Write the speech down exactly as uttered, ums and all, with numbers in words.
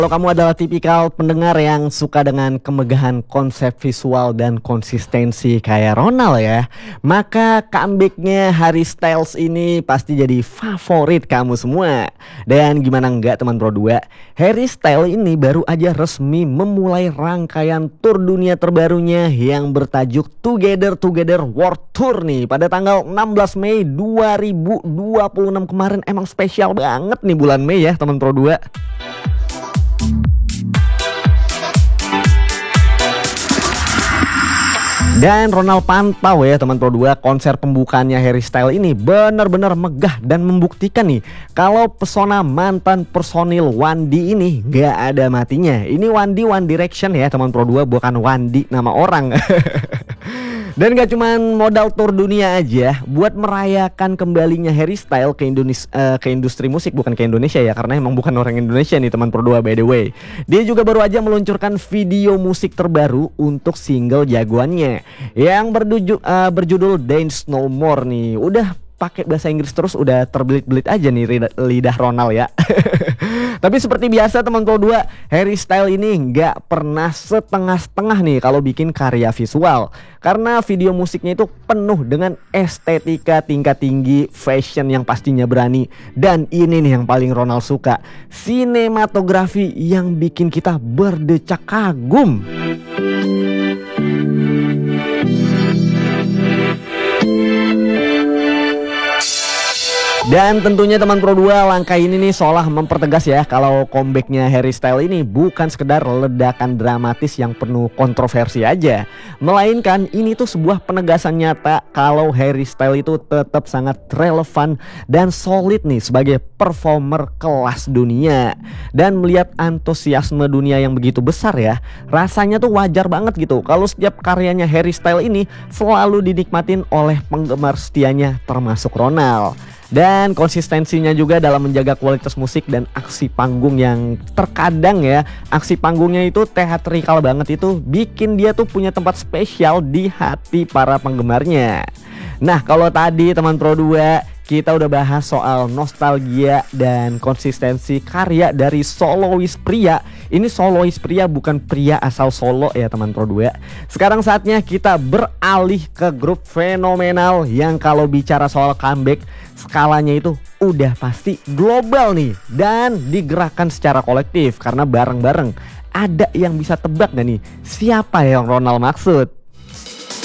Kalau kamu adalah tipikal pendengar yang suka dengan kemegahan konsep visual dan konsistensi kayak Ronald ya, maka comeback-nya Harry Styles ini pasti jadi favorit kamu semua. Dan gimana enggak teman Pro dua, Harry Styles ini baru aja resmi memulai rangkaian tur dunia terbarunya yang bertajuk Together Together World Tour nih pada tanggal enam belas Mei dua ribu dua puluh enam kemarin. Emang spesial banget nih bulan Mei ya teman Pro dua. Dan Ronald pantau ya teman Pro dua, konser pembukaannya Harry Styles ini benar-benar megah dan membuktikan nih kalau pesona mantan personil Wandi ini gak ada matinya. Ini Wandi One Direction ya teman Pro dua, bukan Wandi nama orang. Dan gak cuman modal tur dunia aja buat merayakan kembalinya Harry Styles ke Indonesia, uh, ke industri musik, bukan ke Indonesia ya, karena emang bukan orang Indonesia nih teman Pro dua by the way. Dia juga baru aja meluncurkan video musik terbaru untuk single jagoannya yang berduju, uh, berjudul Dance No More nih. Udah pakai bahasa Inggris terus udah terbelit-belit aja nih lidah, lidah Ronald ya. Tapi seperti biasa teman Pro dua, Harry Styles ini nggak pernah setengah-setengah nih kalau bikin karya visual. Karena video musiknya itu penuh dengan estetika tingkat tinggi, fashion yang pastinya berani. Dan ini nih yang paling Ronald suka, sinematografi yang bikin kita berdecak kagum. Dan tentunya teman Pro dua, langkah ini nih seolah mempertegas ya kalau comebacknya Harry Styles ini bukan sekedar ledakan dramatis yang penuh kontroversi aja, melainkan ini tuh sebuah penegasan nyata kalau Harry Styles itu tetap sangat relevan dan solid nih sebagai performer kelas dunia. Dan melihat antusiasme dunia yang begitu besar ya, rasanya tuh wajar banget gitu kalau setiap karyanya Harry Styles ini selalu dinikmatin oleh penggemar setianya termasuk Ronald. Dan konsistensinya juga dalam menjaga kualitas musik dan aksi panggung yang terkadang ya, aksi panggungnya itu teatrikal banget, itu bikin dia tuh punya tempat spesial di hati para penggemarnya. Nah kalau tadi teman Pro dua kita udah bahas soal nostalgia dan konsistensi karya dari solois pria. Ini solois pria, bukan pria asal Solo ya teman Pro dua. Sekarang saatnya kita beralih ke grup fenomenal yang kalau bicara soal comeback skalanya itu udah pasti global nih dan digerakkan secara kolektif karena bareng-bareng. Ada yang bisa tebak gak nih siapa yang Ronald maksud?